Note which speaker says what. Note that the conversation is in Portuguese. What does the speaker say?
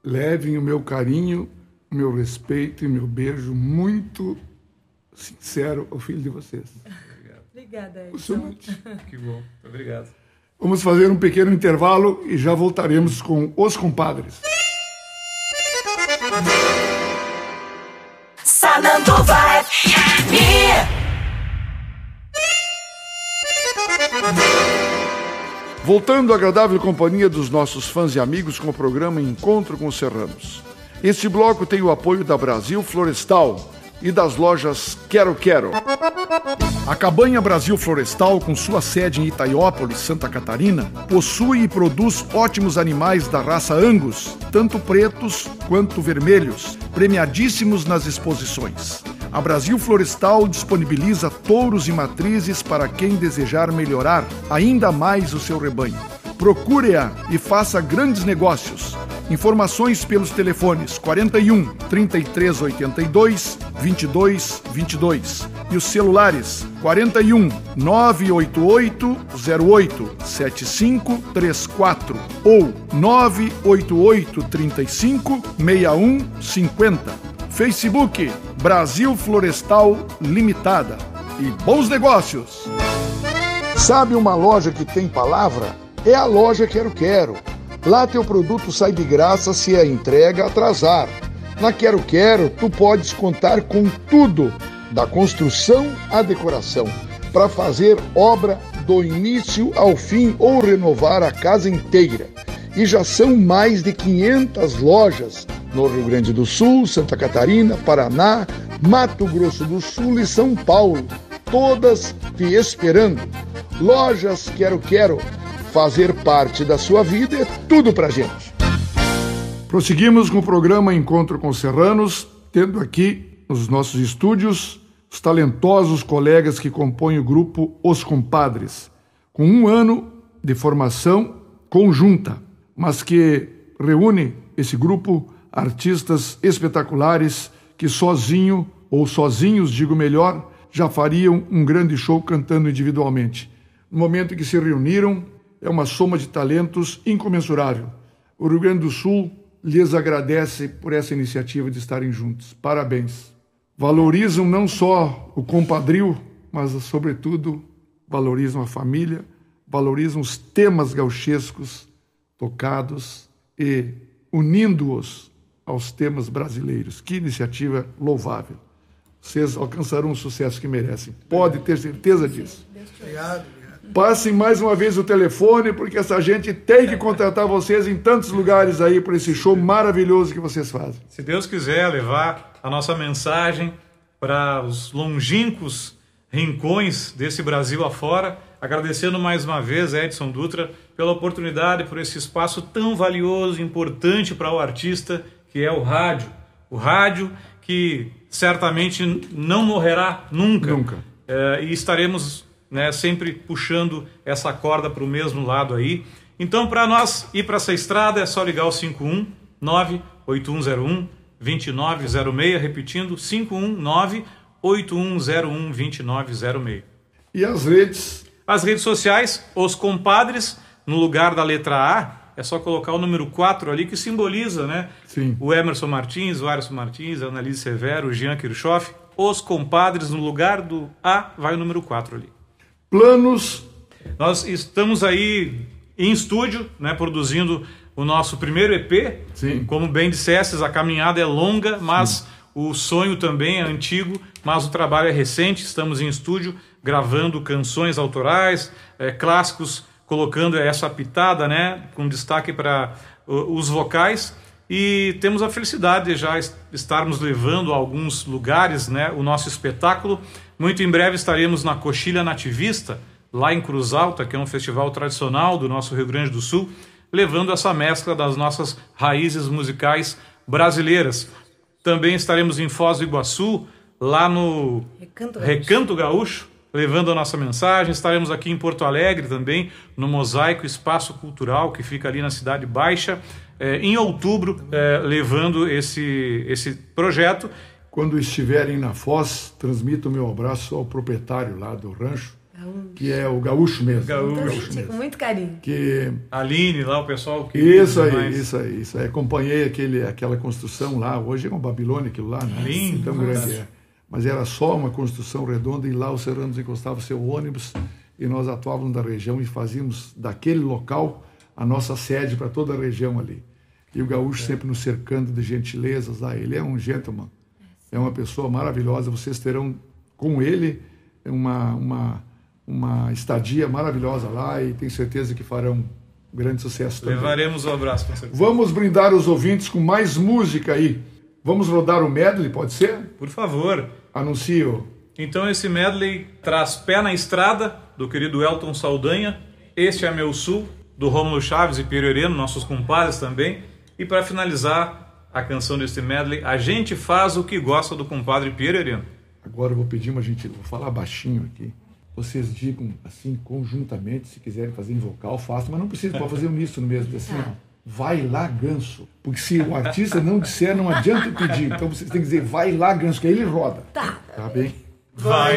Speaker 1: levem o meu carinho, o meu respeito e meu beijo muito sincero ao filho de vocês.
Speaker 2: Obrigada, Edson.
Speaker 3: Que bom, obrigado.
Speaker 1: Vamos fazer um pequeno intervalo e já voltaremos com Os Compadres.
Speaker 4: Sananduva FM.
Speaker 1: Voltando à agradável companhia dos nossos fãs e amigos com o programa Encontro com os Serranos. Este bloco tem o apoio da Brasil Florestal e das lojas Quero Quero. A Cabanha Brasil Florestal, com sua sede em Itaiópolis, Santa Catarina, possui e produz ótimos animais da raça Angus, tanto pretos quanto vermelhos, premiadíssimos nas exposições. A Brasil Florestal disponibiliza touros e matrizes para quem desejar melhorar ainda mais o seu rebanho. Procure-a e faça grandes negócios. Informações pelos telefones 41 3382 2222 e os celulares 41 988 08 7534 ou 988 35 6150. Facebook Brasil Florestal Limitada. E bons negócios! Sabe uma loja que tem palavra? É a loja Quero Quero. Lá teu produto sai de graça se a entrega atrasar. Na Quero Quero, tu podes contar com tudo, da construção à decoração, para fazer obra do início ao fim ou renovar a casa inteira. E já são mais de 500 lojas no Rio Grande do Sul, Santa Catarina, Paraná, Mato Grosso do Sul e São Paulo, todas te esperando. Lojas Quero Quero. Fazer parte da sua vida é tudo pra gente. Prosseguimos com o programa Encontro com Serranos, tendo aqui nos nossos estúdios os talentosos colegas que compõem o grupo Os Compadres, com 1 ano de formação conjunta, mas que reúne esse grupo artistas espetaculares que sozinho, ou sozinhos, digo melhor, já fariam um grande show cantando individualmente. No momento em que se reuniram, é uma soma de talentos incomensurável. O Rio Grande do Sul lhes agradece por essa iniciativa de estarem juntos. Parabéns. Valorizam não só o compadrio, mas, sobretudo, valorizam a família, valorizam os temas gauchescos tocados e unindo-os aos temas brasileiros. Que iniciativa louvável. Vocês alcançarão o sucesso que merecem. Pode ter certeza disso.
Speaker 5: Obrigado.
Speaker 1: Passem mais uma vez o telefone, porque essa gente tem que contratar vocês em tantos lugares aí para esse show maravilhoso que vocês fazem.
Speaker 3: Se Deus quiser levar a nossa mensagem para os longínquos rincões desse Brasil afora, agradecendo mais uma vez, Edson Dutra, pela oportunidade, por esse espaço tão valioso e importante para o artista, que é o rádio. O rádio que certamente não morrerá nunca.
Speaker 1: Nunca.
Speaker 3: E estaremos sempre puxando essa corda para o mesmo lado aí. Então, para nós ir para essa estrada, é só ligar o 51 98101 2906, repetindo, 51 98101 2906.
Speaker 1: E as redes?
Speaker 3: As redes sociais, Os Compadres, no lugar da letra A, é só colocar o número 4 ali, que simboliza, né?
Speaker 1: Sim.
Speaker 3: O Emerson Martins, o Arison Martins, a Annalise Severo, o Jean Kirchhoff. Os Compadres, no lugar do A, vai o número 4 ali.
Speaker 1: Planos?
Speaker 3: Nós estamos aí em estúdio, produzindo o nosso primeiro EP.
Speaker 1: Sim.
Speaker 3: Como bem dissestes, a caminhada é longa, mas o sonho também é antigo, mas o trabalho é recente. Estamos em estúdio gravando canções autorais, clássicos, colocando essa pitada, com destaque para os vocais. E temos a felicidade de já estarmos levando a alguns lugares, o nosso espetáculo. Muito em breve estaremos na Coxilha Nativista, lá em Cruz Alta, que é um festival tradicional do nosso Rio Grande do Sul, levando essa mescla das nossas raízes musicais brasileiras. Também estaremos em Foz do Iguaçu, lá no Recanto Gaúcho, levando a nossa mensagem. Estaremos aqui em Porto Alegre também, no Mosaico Espaço Cultural, que fica ali na Cidade Baixa, em outubro, levando esse projeto.
Speaker 1: Quando estiverem na Foz, transmito o meu abraço ao proprietário lá do rancho, que é o gaúcho mesmo.
Speaker 2: Com muito carinho.
Speaker 1: Que...
Speaker 3: Aline, lá o pessoal...
Speaker 1: Isso aí. Acompanhei aquela construção lá. Hoje é uma Babilônia aquilo lá, né?
Speaker 3: Lindo.
Speaker 1: Tão grande é. Mas era só uma construção redonda e lá os serranos encostavam seu ônibus e nós atuávamos da região e fazíamos daquele local a nossa sede para toda a região ali. E o gaúcho sempre nos cercando de gentilezas lá. Ele é um gentleman, é uma pessoa maravilhosa. Vocês terão com ele uma estadia maravilhosa lá e tenho certeza que farão um grande sucesso também.
Speaker 3: Levaremos o abraço, com certeza.
Speaker 1: Vamos brindar os ouvintes com mais música aí. Vamos rodar o medley, pode ser?
Speaker 3: Por favor.
Speaker 1: Anuncio.
Speaker 3: Então esse medley traz Pé na Estrada, do querido Elton Saldanha. Este é Meu Sul, do Rômulo Chaves e Piero Hereno, nossos compadres também. E para finalizar a canção deste medley, A Gente Faz o que Gosta, do compadre Piero Hereno.
Speaker 1: Agora eu vou pedir uma gentileza, vou falar baixinho aqui. Vocês digam assim, conjuntamente, se quiserem fazer em vocal, façam, mas não precisa, pode fazer uníssono mesmo, assim, ó. Vai lá, Ganso. Porque se o artista não disser, não adianta pedir. Então vocês têm que dizer, vai lá, Ganso, que aí ele roda.
Speaker 2: Tá.
Speaker 1: Tá bem?
Speaker 3: Vai